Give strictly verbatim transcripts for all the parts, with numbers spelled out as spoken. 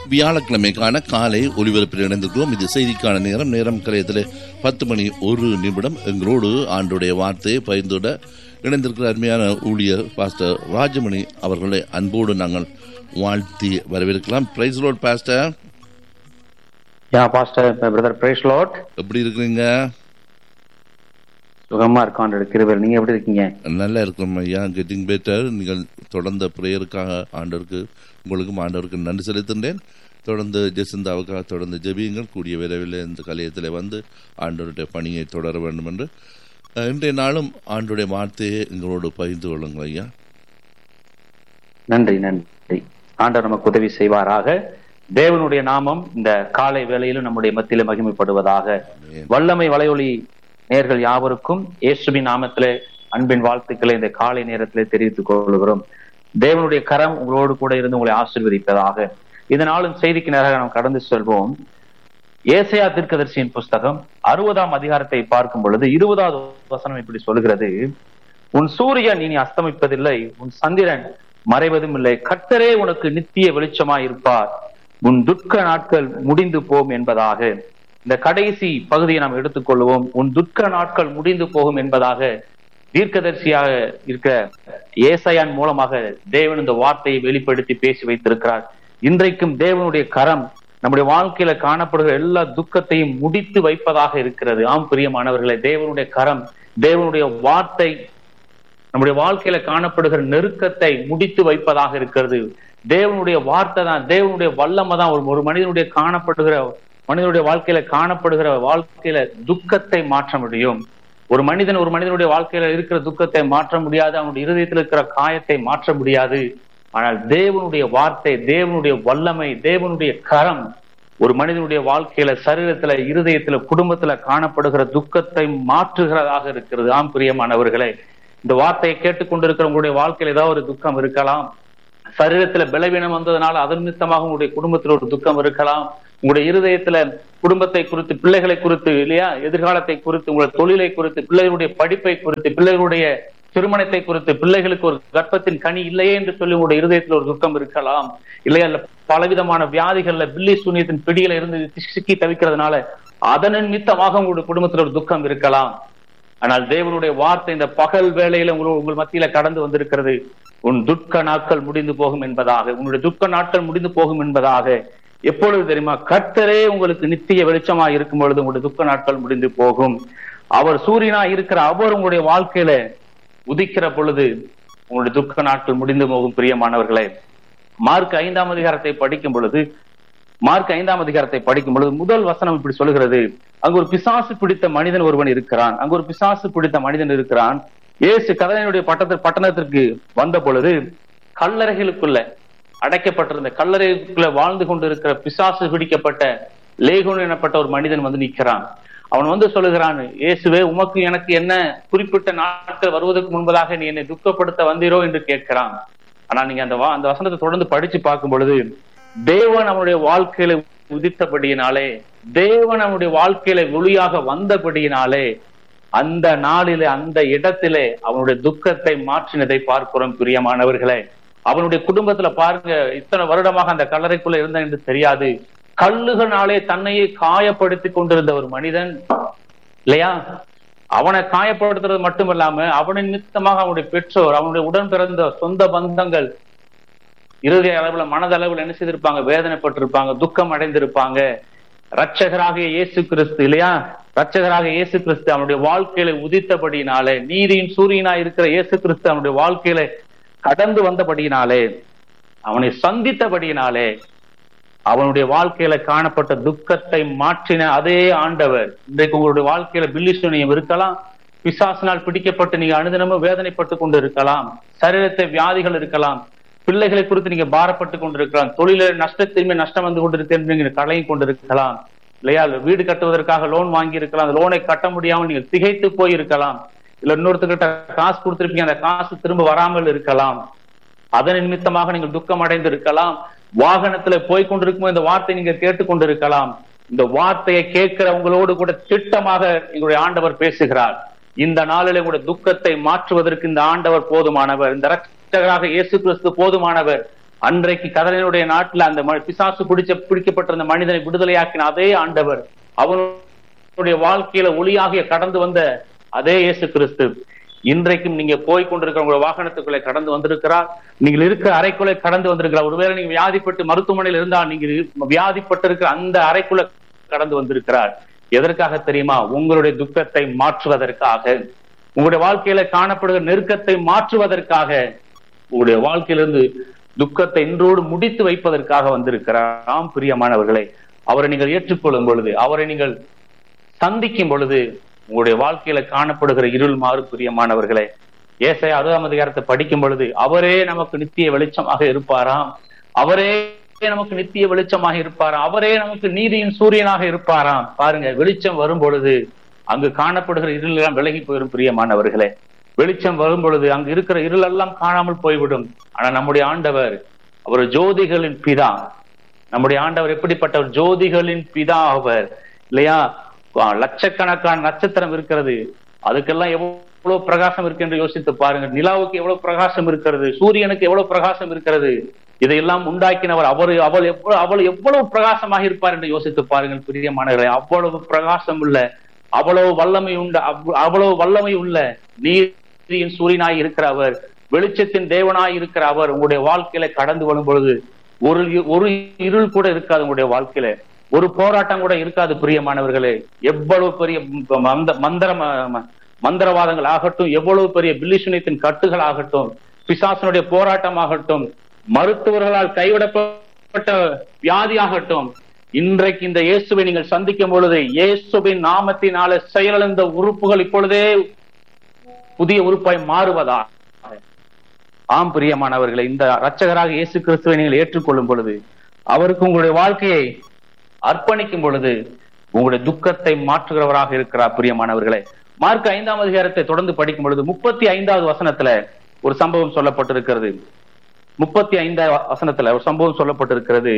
வியாழக்கிழமைக்கான காலை ஒலிபரப்பில் இணைந்திருக்கிறோம். இது செய்திக்கான நேரம். நேரம் கலையத்தில் பத்து மணி ஒரு நிமிடம். எங்களோடு ஆண்டுடைய வார்த்தையை பகிர்ந்துட இணைந்திருக்கிற அருமையான ஊழியர் பாஸ்டர் ராஜமணி அவர்களை அன்போடு நாங்கள் வாழ்த்தி வரவேற்கலாம். Price Lord pastor. யா பாஸ்டர், பிரதர் பிரைஸ் லார்ட். எப்படி இருக்கிறீங்க? சுகமா இருக்கான் கிருபையில். நீங்க எப்படி இருக்கீங்க? நல்லா இருக்கிறோம் ஐயா. Getting better. நீங்கள் தொடர்ந்த பிரேயருக்காக ஆண்டவருக்கு உங்களுக்கும் ஆண்டவருக்கு நன்றி செலுத்துகிறேன். தொடர்ந்து ஜெசிந்தாவுக்காக தொடர்ந்து ஜெபியுங்கள். கூடிய விரைவில் இந்த கலையத்தில் வந்து ஆண்டவருடைய பணியை தொடர வேண்டும் என்று இன்றைய நாளும் ஆண்டவருடைய வார்த்தையை எங்களோடு பகிர்ந்து கொள்ளுங்கள் ஐயா. நன்றி நன்றி. ஆண்டவர் நமக்கு உதவி செய்வாராக. தேவனுடைய நாமம் இந்த காலை வேளையிலும் நம்முடைய மத்தியில மகிமைப்படுவதாக. வல்லமை வலையொலி நேர்கள் யாவருக்கும் இயேசுவின் நாமத்திலே அன்பின் வாழ்த்துக்களை இந்த காலை நேரத்திலே தெரிவித்துக் கொள்கிறோம். தேவனுடைய கரம் உங்களோடு கூட இருந்து உங்களை ஆசீர்வதிப்பதாக. இதனாலும் செய்திக்கு நேராக நாம் கடந்து செல்வோம். ஏசாயா தீர்க்கதரிசியின் புஸ்தகம் அறுபதாம் அதிகாரத்தை பார்க்கும் பொழுது இருபதாவது வசனம் இப்படி சொல்கிறது: உன் சூரியன் இனி அஸ்தமிப்பதில்லை, உன் சந்திரன் மறைவதும் இல்லை, கர்த்தரே உனக்கு நித்திய வெளிச்சமாய் இருப்பார், உன் துக்க நாட்கள் முடிந்து போம் என்பதாக. இந்த கடைசி பகுதியை நாம் எடுத்துக்கொள்வோம். உன் துக்க நாட்கள் முடிந்து போகும் என்பதாக தீர்க்கதரிசியாக இருக்கிற ஏசாயான் மூலமாக தேவன் இந்த வார்த்தையை வெளிப்படுத்தி பேசி வைத்திருக்கிறார். இன்றைக்கும் தேவனுடைய கரம் நம்முடைய வாழ்க்கையில காணப்படுகிற எல்லா துக்கத்தையும் முடித்து வைப்பதாக இருக்கிறது. ஆம் பிரியமானவர்களே, தேவனுடைய கரம், தேவனுடைய வார்த்தை நம்முடைய வாழ்க்கையில காணப்படுகிற நெருக்கத்தை முடித்து வைப்பதாக இருக்கிறது. தேவனுடைய வார்த்தை தான், தேவனுடைய வல்லமை தான் ஒரு ஒரு மனிதனுடைய காணப்படுகிற மனிதனுடைய வாழ்க்கையில காணப்படுகிற வாழ்க்கையில துக்கத்தை மாற்ற முடியும். ஒரு மனிதன் ஒரு மனிதனுடைய வாழ்க்கையில இருக்கிற துக்கத்தை மாற்ற முடியாது, அவனுடைய இருதயத்தில் இருக்கிற காயத்தை மாற்ற முடியாது. ஆனால் தேவனுடைய வார்த்தை, தேவனுடைய வல்லமை, தேவனுடைய கரம் ஒரு மனிதனுடைய வாழ்க்கையில, சரீரத்துல, இருதயத்துல, குடும்பத்துல காணப்படுகிற துக்கத்தை மாற்றுகிறதாக இருக்கிறது. ஆம் பிரியமானவர்களே, இந்த வார்த்தையை கேட்டுக்கொண்டிருக்கிற உங்களுடைய வாழ்க்கையில ஏதாவது ஒரு துக்கம் இருக்கலாம். சரீரத்துல பலவீனம் வந்ததுனால அதன் நிமித்தமாக உங்களுடைய குடும்பத்தில் ஒரு துக்கம் இருக்கலாம். உங்களுடைய இருதயத்துல குடும்பத்தை குறித்து, பிள்ளைகளை குறித்து, இல்லையா, எதிர்காலத்தை குறித்து, உங்களுடைய தொழிலை குறித்து, பிள்ளைகளுடைய படிப்பை குறித்து, பிள்ளைகளுடைய திருமணத்தை குறித்து, பிள்ளைகளுக்கு ஒரு கர்ப்பத்தின் கனி இல்லையே என்று சொல்லி உங்களுடைய இருதயத்துல ஒரு துக்கம் இருக்கலாம். இல்லையா, பலவிதமான வியாதிகள்ல பில்லி சூனியத்தின் பிடியில இருந்து சிக்கி தவிக்கிறதுனால அதன் நிமித்தமாக உங்களுடைய குடும்பத்துல ஒரு துக்கம் இருக்கலாம். ஆனால் தேவனுடைய வார்த்தை இந்த பகல் வேளையில உங்கள் உங்கள் மத்தியில கடந்து வந்திருக்கிறது. உன் துக்க நாட்கள் முடிந்து போகும் என்பதாக, உன்னுடைய துக்க நாட்கள் முடிந்து போகும் என்பதாக. எப்பொழுது தெரியுமா? கர்த்தரே உங்களுக்கு நித்திய வெளிச்சமா இருக்கும் பொழுது உங்களுடைய துக்க நாட்கள் முடிந்து போகும். அவர் சூரியனா இருக்கிற அவர் உங்களுடைய வாழ்க்கையில உதிக்கிற பொழுது உங்களுடைய துக்க நாட்கள் முடிந்து போகும். பிரியமானவர்களே, மார்க் ஐந்தாம் அதிகாரத்தை படிக்கும் பொழுது மார்க் ஐந்தாம் அதிகாரத்தை படிக்கும் பொழுது முதல் வசனம் இப்படி சொல்கிறது: அங்கு ஒரு பிசாசு பிடித்த மனிதன் ஒருவன் இருக்கிறான். அங்கு ஒரு பிசாசு பிடித்த மனிதன் இருக்கிறான். இயேசு கதனையுடைய பட்டத்து பட்டணத்திற்கு வந்த பொழுது கல்லறைகளுக்குள்ள அடைக்கப்பட்டிருந்த, கல்லறைக்குள்ள வாழ்ந்து கொண்டிருக்கிற பிசாசு பிடிக்கப்பட்ட லேகோன் எனப்பட்ட ஒரு மனிதன் வந்து நிற்கிறான். அவன் வந்து சொல்லுகிறான்: இயேசுவே, உமக்கு எனக்கு என்ன, குறிப்பிட்ட நாட்கள் வருவதற்கு முன்பதாக நீ என்னை துக்கப்படுத்த வந்தீரோ என்று கேட்கிறான். ஆனா நீங்க அந்த அந்த வசனத்தை தொடர்ந்து படிச்சு பார்க்கும் பொழுது தேவன் அவனுடைய வாழ்க்கையில உதித்தபடியினாலே, தேவன் அவனுடைய வாழ்க்கையில ஒளியாக வந்தபடியினாலே அந்த நாளிலே, அந்த இடத்திலே அவனுடைய துக்கத்தை மாற்றினதை பார்க்கிறோம். பிரியமானவர்களே, அவனுடைய குடும்பத்துல பாருங்க, இத்தனை வருடமாக அந்த கல்லறைக்குள்ள இருந்தான் என்று தெரியாது. கல்லுகளாலே தன்னையே காயப்படுத்தி கொண்டிருந்த ஒரு மனிதன், இல்லையா, அவனை காயப்படுத்துறது மட்டுமல்லாம அவனின் நிமித்தமாக அவனுடைய பெற்றோர், அவனுடைய உடன் பிறந்த சொந்த பந்தங்கள் இறுதிய அளவுல மனதளவுல என்ன செய்திருப்பாங்க? வேதனைப்பட்டிருப்பாங்க, துக்கம் அடைந்திருப்பாங்க. இரட்சகராகிய இயேசு கிறிஸ்து, இல்லையா, இரட்சகராக இயேசு கிறிஸ்து அவனுடைய வாழ்க்கையில உதித்தபடியினாலே, நீதியின் சூரியனா இருக்கிற இயேசு கிறிஸ்து அவனுடைய வாழ்க்கையில கடந்து வந்தபடியினாலே, அவனை சந்தித்தபடியினாலே, அவனுடைய வாழ்க்கையில காணப்பட்ட துக்கத்தை மாற்றின அதே ஆண்டவர் இன்றைக்கு உங்களுடைய வாழ்க்கையில பில்லி சூனியம் இருக்கலாம், பிசாசினால் பிடிக்கப்பட்டு நீங்க அனுதினமும் வேதனைப்பட்டு கொண்டு இருக்கலாம், சரீரத்தை வியாதிகள் இருக்கலாம், பிள்ளைகளை குறித்து நீங்க பாரப்பட்டு கொண்டிருக்கலாம், தொழில நஷ்டத்திலுமே நஷ்டம் வந்து கொண்டிருக்கேன் நீங்க கலையை கொண்டிருக்கலாம், இல்லையா, வீடு கட்டுவதற்காக லோன் வாங்கி இருக்கலாம், அந்த லோனை கட்ட முடியாமல் நீங்க திகைத்து போய் இருக்கலாம், இல்ல இன்னொருத்தர்கிட்ட காசு கொடுத்திருப்பீங்க, அந்த காசு திரும்ப வராமல் இருக்கலாம், அதன் நிமித்தமாக நீங்கள் துக்கம் அடைந்து இருக்கலாம், வாகனத்துல போய் கொண்டிருக்கும் இந்த வார்த்தை நீங்க கேட்டுக்கொண்டிருக்கலாம். இந்த வார்த்தையை கேட்கிற உங்களோடு கூட திட்டமாக எங்களுடைய ஆண்டவர் பேசுகிறார். இந்த நாளில் உங்களுடைய துக்கத்தை மாற்றுவதற்கு இந்த ஆண்டவர் போதுமானவர், இந்த இரட்சகராக இயேசு கிறிஸ்து போதுமானவர். அன்றைக்கு கதறினுடைய நாட்டுல அந்த பிசாசு பிடிச்ச பிடிக்கப்பட்டிருந்த மனிதனை விடுதலையாக்கின அதே ஆண்டவர், அவனுடைய வாழ்க்கையில ஒளியாக கடந்து வந்த அதே இயேசு கிறிஸ்து இன்றைக்கும் நீங்க போய் கொண்டிருக்கிற உங்க வாகனத்துக்குள்ளே கடந்து வந்திருக்கிறார். நீங்கள் இருக்கிற அறைக்குள்ளே கடந்து வந்திருக்கிறார். ஒருவேளை நீங்க வியாதிப்பட்டு மருத்துவமனையில் இருந்தால் நீங்க வியாதிப்பட்டு இருக்கிற அந்த அறைக்குள்ள கடந்து வந்திருக்கிறார். எதற்காக தெரியுமா? உங்களுடைய துக்கத்தை மாற்றுவதற்காக, உங்களுடைய வாழ்க்கையில காணப்படுகிற நெருக்கத்தை மாற்றுவதற்காக, உங்களுடைய வாழ்க்கையிலிருந்து துக்கத்தை இன்றோடு முடித்து வைப்பதற்காக வந்திருக்கிறார். பிரியமானவர்களே, அவரை நீங்கள் ஏற்றுக்கொள்ளும் பொழுது, அவரை நீங்கள் சந்திக்கும் பொழுது உங்களுடைய வாழ்க்கையில காணப்படுகிற இருள் மாறு. பிரியமானவர்களே, ஏசாயா அறுபதாம் அதிகாரத்தை படிக்கும் பொழுது அவரே நமக்கு நித்திய வெளிச்சமாக இருப்பாராம், அவரே நமக்கு நித்திய வெளிச்சமாக இருப்பாராம், அவரே நமக்கு நீதியின் சூரியனாக இருப்பாராம். பாருங்க, வெளிச்சம் வரும் பொழுது அங்கு காணப்படுகிற இருள் எல்லாம் விலகி போயிடும். பிரியமானவர்களே, வெளிச்சம் வரும் பொழுது அங்கு இருக்கிற இருள் எல்லாம் காணாமல் போய்விடும். ஆனா நம்முடைய ஆண்டவர், அவர் ஜோதிகளின் பிதா. நம்முடைய ஆண்டவர் எப்படிப்பட்டவர்? ஜோதிகளின் பிதா அவர், இல்லையா? லட்சக்கணக்கான நட்சத்திரம் இருக்கிறது, அதுக்கெல்லாம் எவ்வளவு பிரகாசம் இருக்கு என்று யோசித்து பாருங்க. நிலாவுக்கு எவ்வளவு பிரகாசம் இருக்கிறது, சூரியனுக்கு எவ்வளவு பிரகாசம் இருக்கிறது. இதையெல்லாம் உண்டாக்கினவர் அவர், அவள் எவ்வளவு அவள் எவ்வளவு பிரகாசமாக இருப்பார் என்று யோசித்து பாருங்கள். பிரியமானவர்களே, அவ்வளவு பிரகாசம் உள்ள, அவ்வளவு வல்லமை உண்ட அவ்வளவு வல்லமை உள்ள நீதியின் சூரியனாய் இருக்கிற அவர், வெளிச்சத்தின் தேவனாய் இருக்கிற அவர் உங்களுடைய வாழ்க்கையில கடந்து வரும் பொழுது ஒரு ஒரு இருள் கூட இருக்காது. உங்களுடைய வாழ்க்கையில ஒரு போராட்டம் கூட இருக்காது. பிரியமானவர்களே, எவ்வளவு பெரிய மந்த மந்திர மந்திரவாதங்கள் ஆகட்டும், எவ்வளவு பெரிய பில்லிசுனியத்தின் கட்டுகள் ஆகட்டும், பிசாசனுடைய போராட்டம் ஆகட்டும், மருத்துவர்களால் கைவிடப்பட்ட வியாதி ஆகட்டும், இன்றைக்கு இந்த இயேசுவை நீங்கள் சந்திக்கும் பொழுது இயேசுவின் நாமத்தினால செயலிழந்த உறுப்புகள் இப்பொழுதே புதிய உறுப்பாய் மாறுவதா? ஆம் பிரியமானவர்களை, இந்த இரட்சகராக இயேசு கிறிஸ்துவை நீங்கள் ஏற்றுக்கொள்ளும் பொழுது, அவருக்கு உங்களுடைய வாழ்க்கையை அர்ப்பணிக்கும் பொழுது உங்களுடைய துக்கத்தை மாற்றுகிறவராக இருக்கிறார். பிரியமானவர்களே, மார்க் ஐந்தாம் அதிகாரத்தை தொடர்ந்து படிக்கும் பொழுது முப்பத்தி ஐந்தாவது வசனத்துல ஒரு சம்பவம் சொல்லப்பட்டிருக்கிறது. முப்பத்தி ஐந்தாவது வசனத்துல ஒரு சம்பவம் சொல்லப்பட்டிருக்கிறது.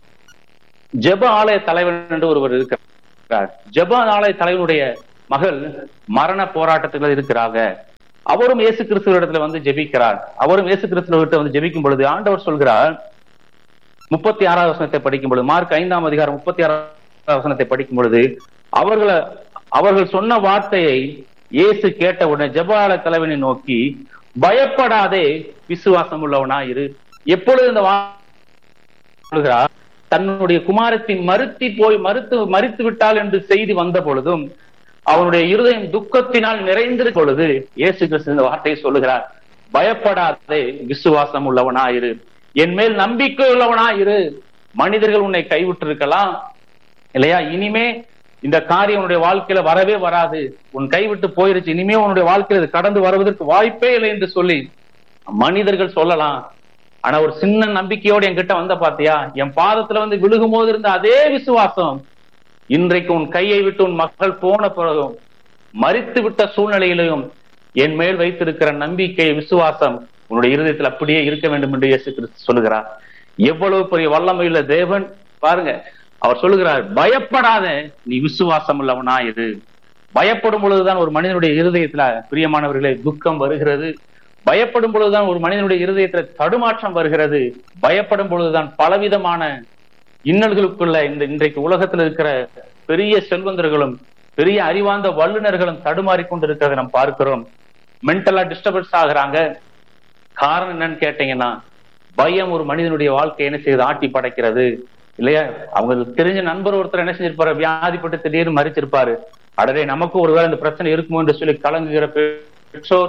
ஜெப ஆலய தலைவன் என்று ஒருவர் இருக்கிறார். ஜெப ஆலய தலைவனுடைய மகள் மரண போராட்டத்தில் இருக்கிறாங்க. அவரும் இயேசு கிறிஸ்துவிடத்துல வந்து ஜெபிக்கிறார். அவரும் இயேசு கிறிஸ்துவிட்ட வந்து ஜெபிக்கும் பொழுது ஆண்டவர் சொல்கிறார், முப்பத்தி ஆறாவது வசனத்தை படிக்கும் பொழுது, மார்க் ஐந்தாம் அதிகாரம் முப்பத்தி ஆறாவது வசனத்தை படிக்கும் பொழுது, அவர்களை அவர்கள் சொன்ன வார்த்தையை இயேசு கேட்ட உடனே ஜெப தலைவனை நோக்கி, பயப்படாதே, விசுவாசம் உள்ளவனா இரு. எப்பொழுது இந்த சொல்கிறார், தன்னுடைய குமாரத்தை மறுத்தி போய் மறுத்து மறித்து விட்டாள் என்று செய்தி வந்த பொழுதும் அவனுடைய இருதயம் துக்கத்தினால் நிறைந்திருக்கும் பொழுது இயேசு கிறிஸ்து இந்த வார்த்தையை சொல்லுகிறார், பயப்படாதே, விசுவாசம் உள்ளவனா இரு, என் மேல் நம்பிக்கை உள்ளவனா இரு. மனிதர்கள் உன்னை கைவிட்டு இருக்கலாம், இல்லையா? இனிமே இந்த காரியம் உன்னுடைய வாழ்க்கையில வரவே வராது, உன் கைவிட்டு போயிருச்சு, இனிமே உன்னுடைய வாழ்க்கையில கடந்து வருவதற்கு வாய்ப்பே இல்லை என்று சொல்லி மனிதர்கள் சொல்லலாம். ஆனா ஒரு சின்ன நம்பிக்கையோடு என்கிட்ட வந்த பாத்தியா, என் பாதத்துல வந்து விழுகும் போது இருந்த அதே விசுவாசம் இன்றைக்கு உன் கையை விட்டு உன் மகள் போன பிறகும் மரித்து விட்ட சூழ்நிலையிலும் என் மேல் வைத்திருக்கிற நம்பிக்கை, விசுவாசம் உன்னுடைய இருதயத்தில் அப்படியே இருக்க வேண்டும் என்று இயேசு கிறிஸ்து சொல்லுகிறார். எவ்வளவு பெரிய வல்லமையுள்ள தேவன் பாருங்க. அவர் சொல்லுகிறார், பயப்படாத, நீ விசுவாசம் உள்ளவனா இரு. பயப்படும் பொழுதுதான் ஒரு மனிதனுடைய இருதயத்துல, பிரியமானவர்களே, துக்கம் வருகிறது. பயப்படும் பொழுதுதான் ஒரு மனிதனுடைய இருதயத்துல தடுமாற்றம் வருகிறது. பயப்படும் பொழுதுதான் பலவிதமான இன்னல்களுக்குள்ள இந்த இன்றைக்கு உலகத்தில் இருக்கிற பெரிய செல்வந்தர்களும் பெரிய அறிவார்ந்த வல்லுநர்களும் தடுமாறி கொண்டிருக்கிறத நாம் பார்க்கிறோம். மென்டலா டிஸ்டர்பன்ஸ் ஆகுறாங்க. காரணம் என்னன்னு கேட்டீங்கன்னா, பயம் ஒரு மனிதனுடைய வாழ்க்கை என்ன செய்யுது, ஆட்டி படைக்கிறது, இல்லையா? அவங்களுக்கு தெரிஞ்ச நண்பர் ஒருத்தர் என்ன செஞ்சிருப்பாரு, வியாதிப்பட்டு திடீர்னு மறிச்சிருப்பாரு. அடவே நமக்கும் ஒருவேளை இந்த பிரச்சனை இருக்குமோ என்று சொல்லி கலங்குகிற பெற்றோர்,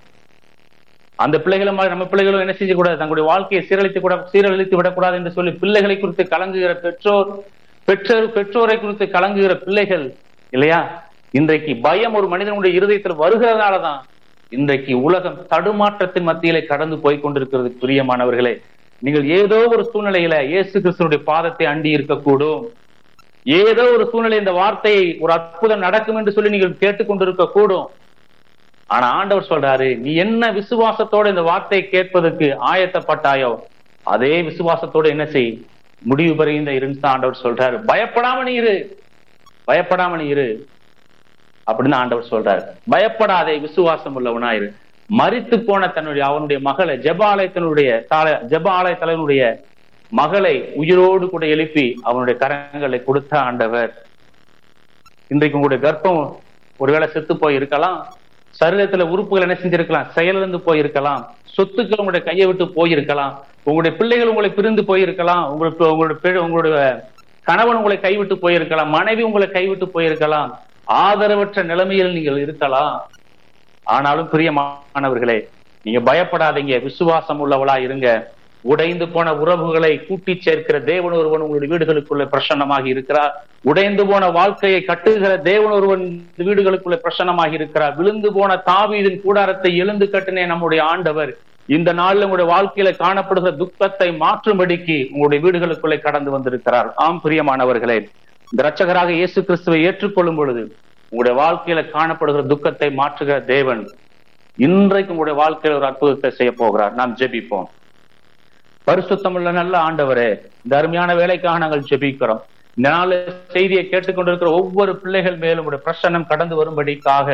அந்த பிள்ளைகளும் நம்ம பிள்ளைகளும் என்ன செய்ய கூடாது, தங்களுடைய வாழ்க்கையை சீரழித்து கூட சீரழித்து விடக்கூடாது என்று சொல்லி பிள்ளைகளை குறித்து கலங்குகிற பெற்றோர், பெற்றோர் பெற்றோரை குறித்து கலங்குகிற பிள்ளைகள், இல்லையா? இன்றைக்கு பயம் ஒரு மனிதனுடைய இருதயத்தில் வருகிறதுனாலதான் இன்றைக்கு உலகம் தடுமாற்றத்தின் மத்தியிலே கடந்து போய் கொண்டிருக்கிறது. பிரியமானவர்களே, நீங்கள் ஏதோ ஒரு சூழ்நிலையில இயேசு கிறிஸ்துவினுடைய பாதத்தை அண்டி இருக்கக்கூடும். ஏதோ ஒரு சூழ்நிலை இந்த வார்த்தையை ஒரு அற்புதம் நடக்கும் என்று சொல்லி நீங்கள் கேட்டுக்கொண்டிருக்க கூடும். ஆனா ஆண்டவர் சொல்றாரு, நீ என்ன விசுவாசத்தோட இந்த வார்த்தையை கேட்பதற்கு ஆயத்தப்பட்டாயோ அதே விசுவாசத்தோட என்ன செய், முடிவு பெறுகின்ற இருந்து ஆண்டவர் சொல்றாரு. பயப்படாம நீ இரு, பயப்படாம நீ இரு அப்படின்னு ஆண்டவர் சொல்றாரு. பயப்படாதே, விசுவாசம் உள்ளவனாயிரு. மரித்து போன தன்னுடைய அவனுடைய மகளை ஜெப ஆலயத்தினுடைய ஜெப ஆலய தலைவனுடைய மகளை உயிரோடு கூட எழுப்பி அவனுடைய கரங்களை கொடுத்த ஆண்டவர். இன்றைக்கு உங்களுடைய கர்ப்பம் ஒருவேளை செத்து போய் இருக்கலாம், சரீரத்துல உறுப்புகள் என்ன செஞ்சிருக்கலாம், செயலிழந்து போயிருக்கலாம், சொத்துக்கள் உங்களுடைய கையை விட்டு போயிருக்கலாம், உங்களுடைய பிள்ளைகள் உங்களை பிரிந்து போயிருக்கலாம், உங்களுக்கு உங்களுடைய உங்களுடைய கணவன் உங்களை கைவிட்டு போயிருக்கலாம், மனைவி உங்களை கைவிட்டு போயிருக்கலாம், ஆதரவற்ற நிலைமையில் நீங்கள் இருக்கலாம். ஆனாலும் பிரியமானவர்களே, நீங்க பயப்படாதீங்க, விசுவாசம் உள்ளவளா இருங்க. உடைந்து போன உறவுகளை கூட்டி சேர்க்கிற தேவன் ஒருவன் உங்களுடைய வீடுகளுக்குள்ள பிரசன்னமாக இருக்கிறார். உடைந்து போன வாழ்க்கையை கட்டுகிற தேவன் ஒருவன் வீடுகளுக்குள்ள பிரசன்னமாக இருக்கிறார். விழுந்து போன தாவீதின் கூடாரத்தை எழுந்து கட்டினே நம்முடைய ஆண்டவர் இந்த நாளில் உங்களுடைய வாழ்க்கையில காணப்படுகிற துக்கத்தை மாற்றும்படிக்கு உங்களுடைய வீடுகளுக்குள்ளே கடந்து வந்திருக்கிறார். ஆம் பிரியமானவர்களே, இந்த இரட்சகராக இயேசு கிறிஸ்துவை ஏற்றுக்கொள்ளும் பொழுது உங்களுடைய வாழ்க்கையில காணப்படுகிற துக்கத்தை மாற்றுகிற தேவன் இன்றைக்கு உங்களுடைய வாழ்க்கையில ஒரு அற்புதத்தை செய்ய போகிறார். நாம் ஜெபிப்போம். பரிசுத்தமுள்ள நல்ல ஆண்டவரே, இந்த அருமையான வேலைக்காக நாங்கள் ஜெபிக்கிறோம். இந்த நாள் செய்தியை கேட்டுக்கொண்டிருக்கிற ஒவ்வொரு பிள்ளைகள் மேலும் உடைய பிரசன்னம் கடந்து வரும்படிக்காக,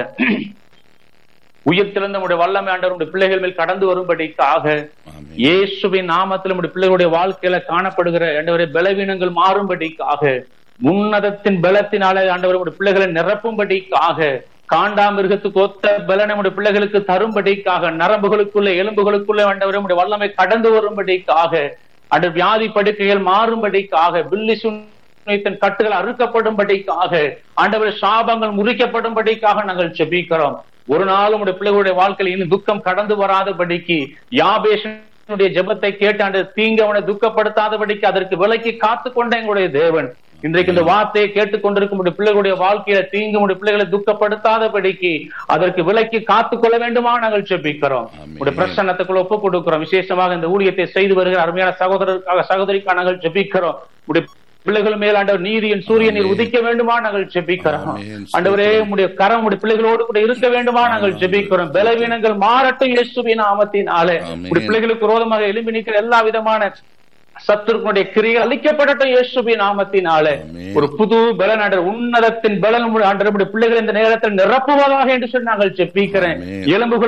உயிர் திறந்த உடைய வல்லமை ஆண்டவர் பிள்ளைகள் மேல் கடந்து வரும்படிக்காக, இயேசுவின் நாமத்தில் உடைய பிள்ளைகளுடைய வாழ்க்கையில காணப்படுகிற ஆண்டவரே பலவீனங்கள் மாறும்படிக்காக, உன்னதத்தின் பலத்தினாலே ஆண்டவர் பிள்ளைகளை நிரப்பும்படிக்காக, காண்டாமிருகத்துக்கு ஒத்த பலனை நம்முடைய பிள்ளைகளுக்கு தரும்படிக்காக, நரம்புகளுக்குள்ள எலும்புகளுக்குள்ள ஆண்டவரே வல்லமை கடந்து வரும்படிக்காக, அந்த வியாதி படுக்கைகள் மாறும்படிக்காக, பில்லி சுனித்தின் கட்டுகள் அறுக்கப்படும்படிக்காக, ஆண்டவரே சாபங்கள் முறிக்கப்படும்படிக்காக நாங்கள் ஜெபிக்கிறோம். ஒரு நாள் உடைய பிள்ளைகளுடைய வாழ்க்கையில் இன்னும் துக்கம் கடந்து வராதபடிக்கு, யாபேஷனுடைய ஜெபத்தை கேட்டு அந்த தீங்கு அவனை துக்கப்படுத்தாதபடிக்கு அதற்கு விலக்கி காத்து கொண்ட எங்களுடைய தேவன் இன்றைக்கு இந்த வார்த்தையை கேட்டுக்கொண்டிருக்கும் பிள்ளைகளுடைய வாழ்க்கையில தீங்கு உடைய பிள்ளைகளை துக்கப்படுத்தாதபடிக்கு அதற்கு விலக்கி காத்துக்கொள்ள வேண்டுமா நாங்கள் ஜெபிக்கிறோம். உடைய பிரசன்னத்துக்குள்ள ஒப்புக் கொடுக்கிறோம். விசேஷமாக இந்த ஊழியத்தை செய்து வருகிற அருமையான சகோதரருக்காக சகோதரிக்காக நாங்கள் ஜெபிக்கிறோம். உடைய பிள்ளைகள் மேல் ஆண்டவர் நீதியின் சூரியனில் உதிக்க வேண்டுமா நாங்கள் ஜெபிக்கிறோம். ஆண்டவரே உடைய கரம் உடைய பிள்ளைகளோடு கூட இருக்க வேண்டுமா நாங்கள் ஜெபிக்கிறோம். பலவீனங்கள் மாறட்டும் இயேசுவின் நாமத்தினாலே. உடைய பிள்ளைகளுக்கு விரோதமாக எழும்பி நிற்கிற எல்லா விதமான சத்துருக்களுடைய கிரியை அழிக்கப்படட்டும் இயேசுவின் நாமத்தினாலே. ஒரு புது பலன் ஆண்டவர், உன்னதத்தின் பலன் ஆண்டவருடைய பிள்ளைகள் இந்த நேரத்தில் நிரப்புவதாக என்று சொல்லி நாங்கள் ஜெபிக்கிறேன். எலும்புகள்